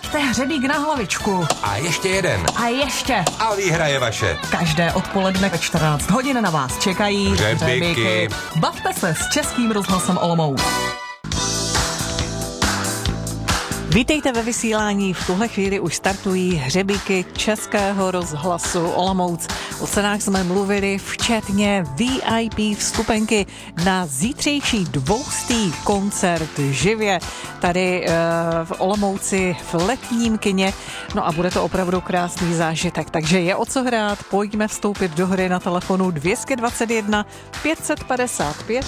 Hoďte hřebík na hlavičku. A ještě jeden. A ještě. A výhra je vaše. Každé odpoledne ve 14 hodin na vás čekají hřebíky. Bavte se s Českým rozhlasem Olomouc. Vítejte ve vysílání, v tuhle chvíli už startují hřebíky Českého rozhlasu Olomouc. O cenách jsme mluvili, včetně VIP vstupenky na zítřejší dvoustý koncert živě tady v Olomouci v letním kině. No a bude to opravdu krásný zážitek, takže je o co hrát. Pojďme vstoupit do hry na telefonu 221 555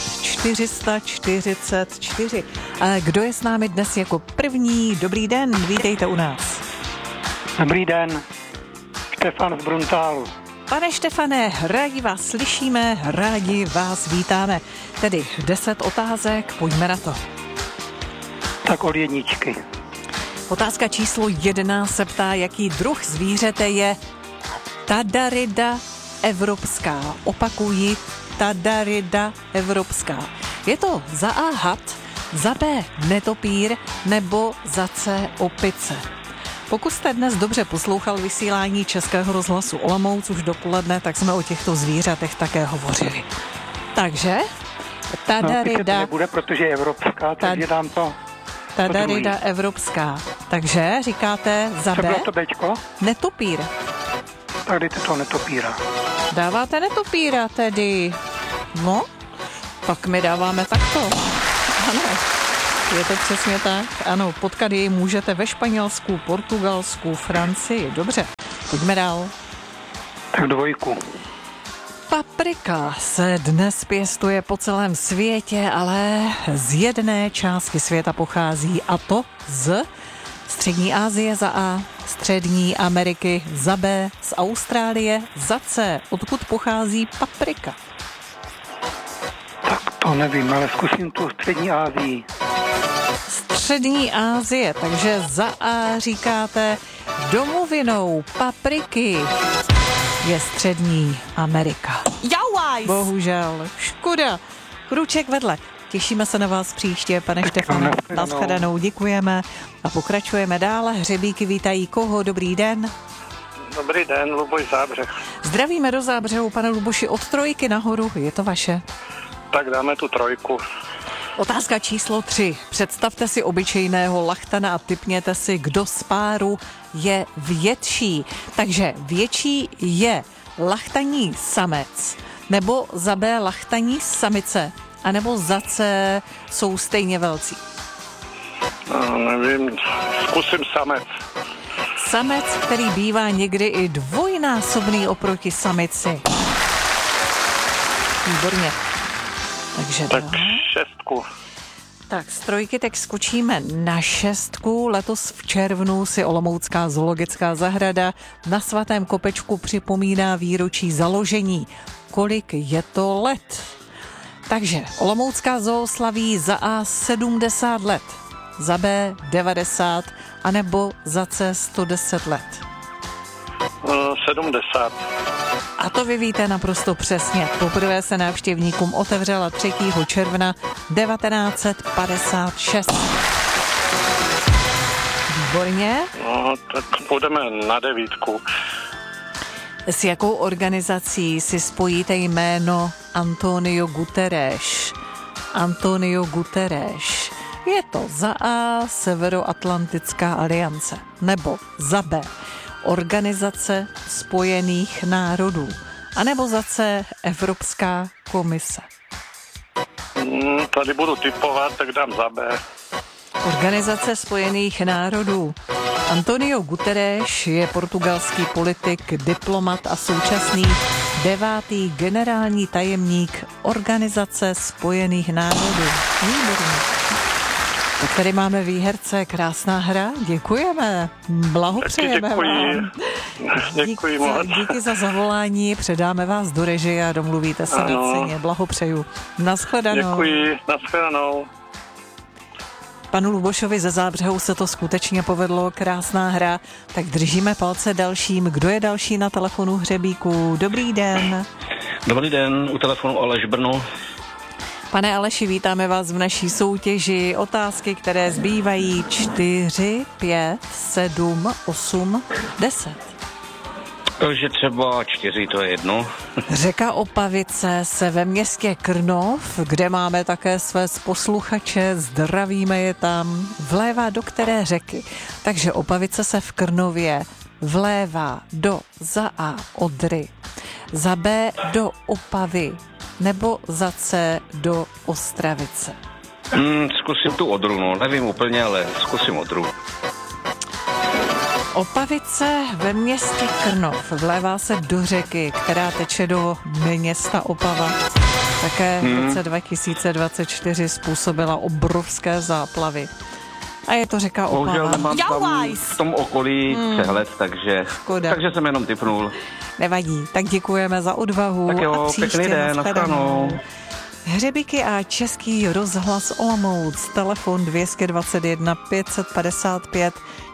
444. Kdo je s námi dnes jako první? Dobrý den, vítejte u nás. Dobrý den, Štefan z Bruntálu. Pane Štefane, rádi vás slyšíme, rádi vás vítáme. Tedy 10 otázek, pojďme na to. Tak od jedničky. Otázka číslo 1 se ptá, jaký druh zvířete je Tadarida evropská. Opakuji, Tadarida evropská. Je to za A had, za B netopír nebo za C opice. Pokud jste dnes dobře poslouchal vysílání Českého rozhlasu Olomouc už dopoledne, tak jsme o těchto zvířatech také hovořili. Takže Tadarida... No, to nebude, protože je evropská, takže dám to... Tadarida evropská. Takže říkáte za Co B? bylo to Bčko? Netopír. Tak dejte to netopíra. Dáváte netopíra tedy. No, pak my dáváme takto. Ano, je to přesně tak. Ano, potkat jej můžete ve Španělsku, Portugalsku, Francii. Dobře, pojďme dál. Tak 2. Paprika se dnes pěstuje po celém světě, ale z jedné části světa pochází, a to z Střední Asie za A, Střední Ameriky za B, z Austrálie za C. Odkud pochází paprika? Tak to nevím, ale zkusím tu Střední Asii. Střední Asie, takže za A říkáte domovinou papriky je Střední Amerika. Bohužel, škoda. Kruček vedle. Těšíme se na vás příště, pane Štefane. Nashledanou, děkujeme a pokračujeme dále. Hřebíky vítají koho? Dobrý den. Dobrý den, Luboš Zábřeh. Zdravíme do Zábřehu, pane Luboši, od 3 nahoru, je to vaše. Tak dáme tu 3. Otázka číslo 3. Představte si obyčejného lachtana a tipněte si, kdo z páru je větší. Takže větší je lachtaní samec, nebo za B lachtaní samice, anebo za C jsou stejně velcí. No, nevím, zkusím samec. Samec, který bývá někdy i dvojnásobný oproti samici. Výborně. Takže tak dále. 6. Tak z 3 teď skočíme na 6. Letos v červnu si Olomoucká zoologická zahrada na Svatém Kopečku připomíná výročí založení. Kolik je to let? Takže Olomoucká zoo slaví za A 70 let, za B 90, anebo za C 110 let. 70. A to vy víte naprosto přesně. Poprvé se návštěvníkům otevřela 3. června 1956. Výborně. No, tak půjdeme na 9. S jakou organizací si spojíte jméno Antonio Guterres? Antonio Guterres. Je to za A Severoatlantická aliance, nebo za B Organizace spojených národů, anebo za C Evropská komise. Tady budu tipovat, tak dám za B. Organizace spojených národů. Antonio Guterres je portugalský politik, diplomat a současný 9. generální tajemník Organizace spojených národů. Výborně. Tak tady máme výherce, krásná hra, děkujeme, blahopřejeme vám. Děkuji moc. Díky za zavolání, předáme vás do režie a domluvíte se na ceně, blahopřeju. Nashledanou. Děkuji, nashledanou. Panu Lubošovi ze Zábřehu se to skutečně povedlo, krásná hra, tak držíme palce dalším. Kdo je další na telefonu hřebíku? Dobrý den. Dobrý den, u telefonu Aleš Brno. Pane Aleši, vítáme vás v naší soutěži. Otázky, které zbývají 4, 5, 7, 8, 10. Takže třeba 4, to je jedno. Řeka Opavice se ve městě Krnov, kde máme také své posluchače, zdravíme je tam, vlévá do které řeky. Takže Opavice se v Krnově vlévá do za A Odry, za B do Opavy nebo za C do Ostravice. Zkusím tu Odru, no, nevím úplně, ale zkusím Odru. Opavice ve městě Krnov vlévá se do řeky, která teče do města Opava. Také v roce 2024 způsobila obrovské záplavy. A je to řeka Opava. Bohužel nemám tam v tom okolí přehled, takže jsem jenom tipnul. Nevadí, tak děkujeme za odvahu. Tak jo, a příště pěkný den, nashledanou. Hřebíky a Český rozhlas Olomouc, telefon 221 555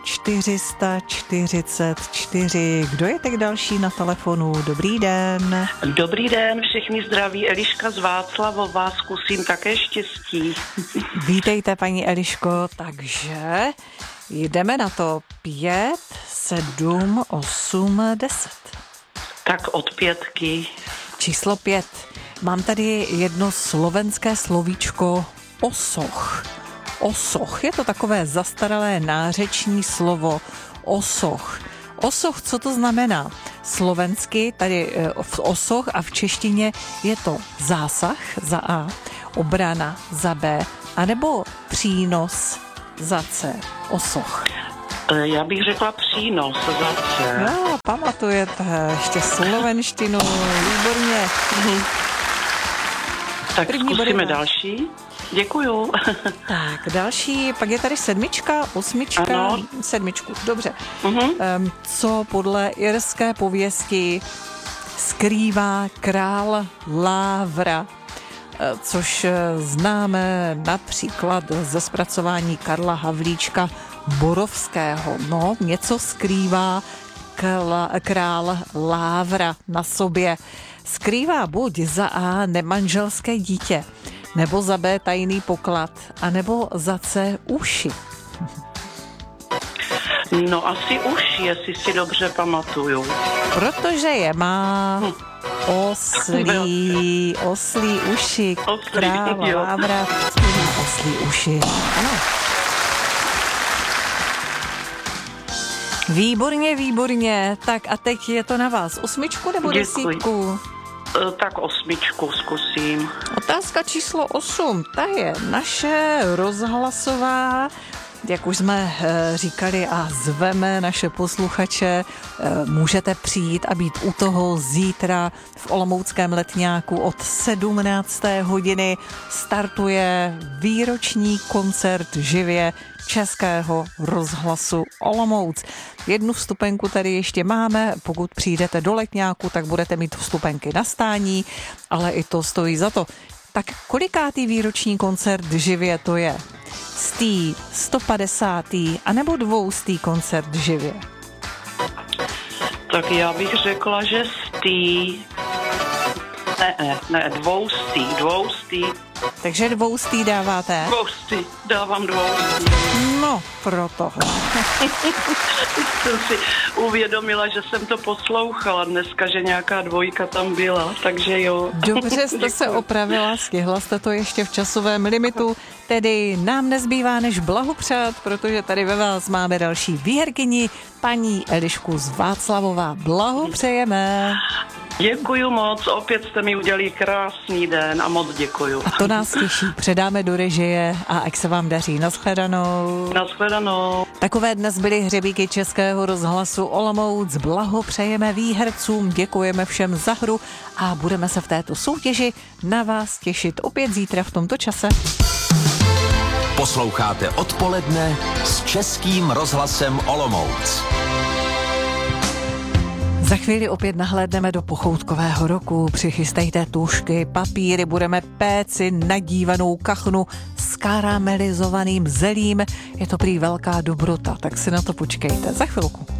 444. Kdo je teď další na telefonu? Dobrý den. Dobrý den, všechny zdraví. Eliška z Václavova, zkusím také štěstí. Vítejte, paní Eliško, takže jdeme na to 5, 7, 8, 10. Tak od 5. Číslo 5. Mám tady jedno slovenské slovíčko osoch. Osoch, je to takové zastaralé nářeční slovo osoch. Osoch, co to znamená? Slovensky tady v osoch a v češtině je to zásah za A, obrana za B, anebo přínos za C. Osoch. Já bych řekla přínos za C. No, pamatujete, ještě slovenštinu, výborně. Tak První zkusíme body. Další. Děkuju. Tak, další, pak je tady 7, 8, ano. 7, dobře. Co podle irské pověsti skrývá král Lávra, což známe například ze zpracování Karla Havlíčka Borovského. No, něco skrývá král Lávra na sobě. Skrývá buď za A nemanželské dítě, nebo za B tajný poklad, anebo za C uši. No asi uši, jestli si dobře pamatuju. Protože je má oslí uši, král Lávra má oslí uši. Ano. Výborně. Tak a teď je to na vás. 8 nebo 10? Tak 8 zkusím. Otázka číslo 8, ta je naše rozhlasová. Jak už jsme říkali a zveme naše posluchače, můžete přijít a být u toho zítra v Olomouckém letňáku od 17. hodiny. Startuje výroční koncert živě Českého rozhlasu Olomouc. Jednu vstupenku tady ještě máme, pokud přijdete do letňáku, tak budete mít vstupenky na stání, ale i to stojí za to. Tak kolikátý výroční koncert živě to je? 150. anebo 200. koncert živě? Tak já bych řekla, že 200. Takže 200 dáváte? 200, dávám 200. No, proto. Jsem si uvědomila, že jsem to poslouchala dneska, že nějaká 2 tam byla, takže jo. Dobře jste se opravila, stihla jste to ještě v časovém limitu, tedy nám nezbývá než blahopřát, protože tady ve vás máme další výherkyni, paní Elišku z Václavova. Blahopřejeme. Děkuju moc, opět jste mi udělali krásný den a moc děkuju. A to nás těší, předáme do režie a ať se vám daří. Nashledanou. Nashledanou. Takové dnes byly hřebíky Českého rozhlasu Olomouc. Blahopřejeme výhercům, děkujeme všem za hru a budeme se v této soutěži na vás těšit opět zítra v tomto čase. Posloucháte Odpoledne s Českým rozhlasem Olomouc. Za chvíli opět nahlédneme do pochoutkového roku. Přichystejte tušky, papíry, budeme péci nadívanou kachnu s karamelizovaným zelím. Je to prý velká dobrota, tak si na to počkejte. Za chvilku.